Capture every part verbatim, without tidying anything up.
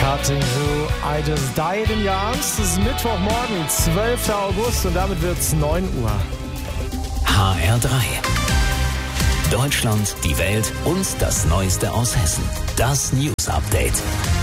Notting Hill, I Just Died in Your Arms. Es ist Mittwochmorgen, zwölfter August und damit wird's neun Uhr. H R drei. Deutschland, die Welt und das Neueste aus Hessen. Das News Update.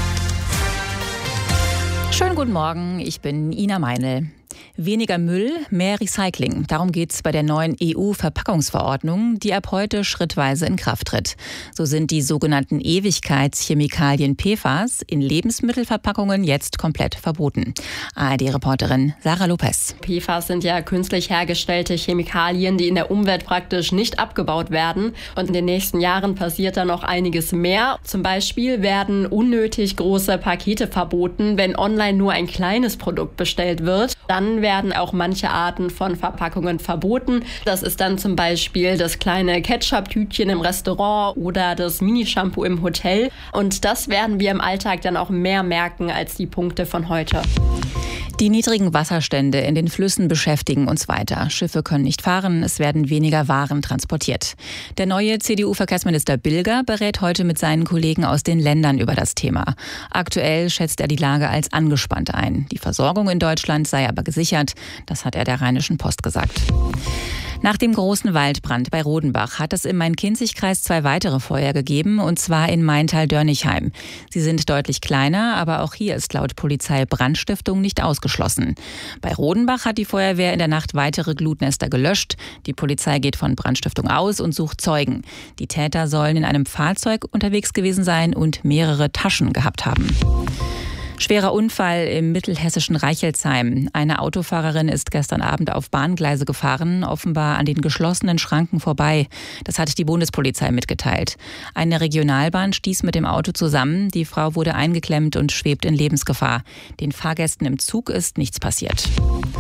Schönen guten Morgen, ich bin Ina Meinl. Weniger Müll, mehr Recycling. Darum geht es bei der neuen E U-Verpackungsverordnung, die ab heute schrittweise in Kraft tritt. So sind die sogenannten Ewigkeitschemikalien P F A S in Lebensmittelverpackungen jetzt komplett verboten. A R D-Reporterin Sarah Lopez. P F A S sind ja künstlich hergestellte Chemikalien, die in der Umwelt praktisch nicht abgebaut werden. Und in den nächsten Jahren passiert da noch einiges mehr. Zum Beispiel werden unnötig große Pakete verboten, wenn online nur ein kleines Produkt bestellt wird. Dann werden auch manche Arten von Verpackungen verboten. Das ist dann zum Beispiel das kleine Ketchup-Tütchen im Restaurant oder das Mini-Shampoo im Hotel. Und das werden wir im Alltag dann auch mehr merken als die Punkte von heute. Die niedrigen Wasserstände in den Flüssen beschäftigen uns weiter. Schiffe können nicht fahren, es werden weniger Waren transportiert. Der neue C D U-Verkehrsminister Bilger berät heute mit seinen Kollegen aus den Ländern über das Thema. Aktuell schätzt er die Lage als angespannt ein. Die Versorgung in Deutschland sei aber gesichert. Das hat er der Rheinischen Post gesagt. Nach dem großen Waldbrand bei Rodenbach hat es im Main-Kinzig-Kreis zwei weitere Feuer gegeben, und zwar in Maintal-Dörnichheim. Sie sind deutlich kleiner, aber auch hier ist laut Polizei Brandstiftung nicht ausgeschlossen. Bei Rodenbach hat die Feuerwehr in der Nacht weitere Glutnester gelöscht. Die Polizei geht von Brandstiftung aus und sucht Zeugen. Die Täter sollen in einem Fahrzeug unterwegs gewesen sein und mehrere Taschen gehabt haben. Schwerer Unfall im mittelhessischen Reichelsheim. Eine Autofahrerin ist gestern Abend auf Bahngleise gefahren, offenbar an den geschlossenen Schranken vorbei. Das hat die Bundespolizei mitgeteilt. Eine Regionalbahn stieß mit dem Auto zusammen. Die Frau wurde eingeklemmt und schwebt in Lebensgefahr. Den Fahrgästen im Zug ist nichts passiert.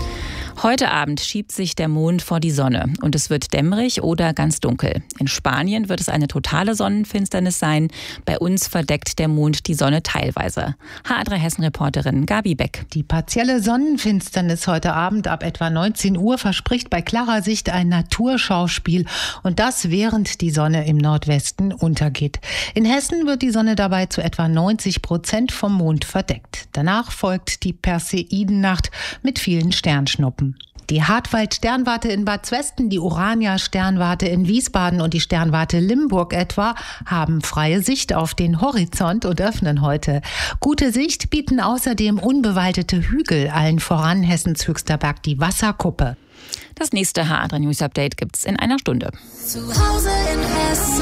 Heute Abend schiebt sich der Mond vor die Sonne und es wird dämmerig oder ganz dunkel. In Spanien wird es eine totale Sonnenfinsternis sein. Bei uns verdeckt der Mond die Sonne teilweise. H R drei Hessen-Reporterin Gabi Beck. Die partielle Sonnenfinsternis heute Abend ab etwa neunzehn Uhr verspricht bei klarer Sicht ein Naturschauspiel. Und das, während die Sonne im Nordwesten untergeht. In Hessen wird die Sonne dabei zu etwa neunzig Prozent vom Mond verdeckt. Danach folgt die Perseidennacht mit vielen Sternschnuppen. Die Hartwald-Sternwarte in Bad Zwesten, die Urania-Sternwarte in Wiesbaden und die Sternwarte Limburg etwa haben freie Sicht auf den Horizont und öffnen heute. Gute Sicht bieten außerdem unbewaldete Hügel, allen voran Hessens höchster Berg, die Wasserkuppe. Das nächste H R drei News Update gibt's in einer Stunde. Zu Hause in Hessen.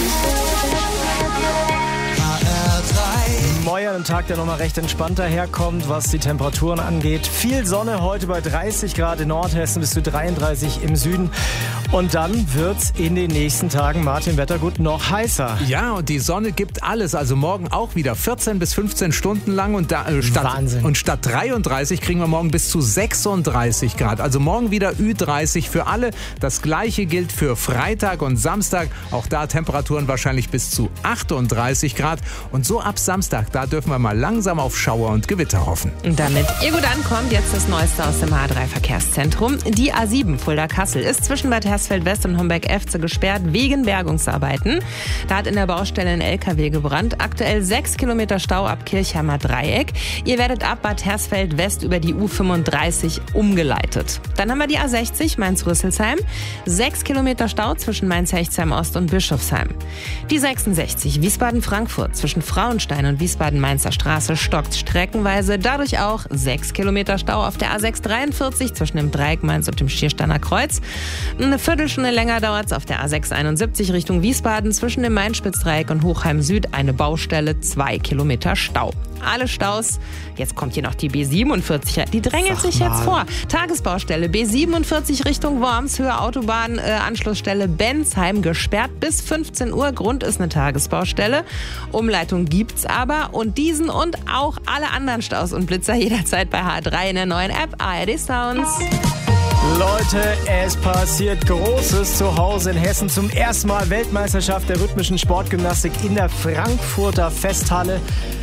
Morgen ein Tag, der nochmal recht entspannt daherkommt, was die Temperaturen angeht. Viel Sonne heute bei dreißig Grad in Nordhessen bis zu dreiunddreißig im Süden. Und dann wird's in den nächsten Tagen, Martin Wettergut, noch heißer. Ja, und die Sonne gibt alles. Also morgen auch wieder vierzehn bis fünfzehn Stunden lang. Und, da, äh, statt, Wahnsinn. Und statt dreiunddreißig kriegen wir morgen bis zu sechsunddreißig Grad. Also morgen wieder Ü dreißig für alle. Das Gleiche gilt für Freitag und Samstag. Auch da Temperaturen wahrscheinlich bis zu achtunddreißig Grad. Und so ab Samstag, da dürfen wir mal langsam auf Schauer und Gewitter hoffen. Und damit ihr gut ankommt, jetzt das Neueste aus dem H R drei Verkehrszentrum. Die A sieben Fulda-Kassel ist zwischen Bad Hersfeld-West und Homberg-Efze gesperrt wegen Bergungsarbeiten. Da hat in der Baustelle ein L K W gebrannt. Aktuell sechs Kilometer Stau ab Kirchheimer Dreieck. Ihr werdet ab Bad Hersfeld-West über die U fünfunddreißig umgeleitet. Dann haben wir die A sechzig Mainz-Rüsselsheim. sechs Kilometer Stau zwischen Mainz-Hechtsheim-Ost und Bischofsheim. Die sechsundsechzig Wiesbaden-Frankfurt zwischen Frauenstein und Wiesbaden-Mainzer Straße stockt streckenweise. Dadurch auch sechs Kilometer Stau auf der A sechs dreiundvierzig zwischen dem Dreieck Mainz und dem Schiersteiner Kreuz. Eine Viertelstunde länger dauert es auf der A sechs einundsiebzig Richtung Wiesbaden zwischen dem Main-Spitz-Dreieck und Hochheim Süd. Eine Baustelle, zwei Kilometer Stau. Alle Staus. Jetzt kommt hier noch die B siebenundvierzig. Die drängelt Sag sich mal. jetzt vor. Tagesbaustelle B siebenundvierzig Richtung Worms, Höhe Autobahn, äh, Anschlussstelle Bensheim gesperrt bis fünfzehn Uhr. Grund ist eine Tagesbaustelle. Umleitung gibt's aber. Und diesen und auch alle anderen Staus und Blitzer jederzeit bei H R drei in der neuen App A R D Sounds. Leute, es passiert Großes zu Hause in Hessen. Zum ersten Mal Weltmeisterschaft der rhythmischen Sportgymnastik in der Frankfurter Festhalle.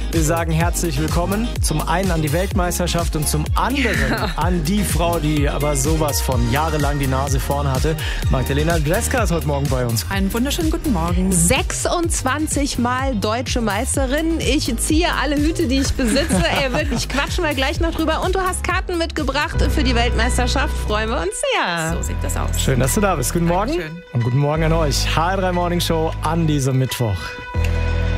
Wir sagen herzlich willkommen. Zum einen an die Weltmeisterschaft und zum anderen an die Frau, die aber sowas von jahrelang die Nase vorn hatte. Magdalena Dreska ist heute Morgen bei uns. Einen wunderschönen guten Morgen. sechsundzwanzig Mal deutsche Meisterin. Ich ziehe alle Hüte, die ich besitze. Ey, wirklich, quatschen wir gleich noch drüber. Und du hast Karten mitgebracht für die Weltmeisterschaft. Freuen wir uns sehr. So sieht das aus. Schön, dass du da bist. Guten Morgen. Dankeschön. Und guten Morgen an euch. H R drei Morning Show an diesem Mittwoch.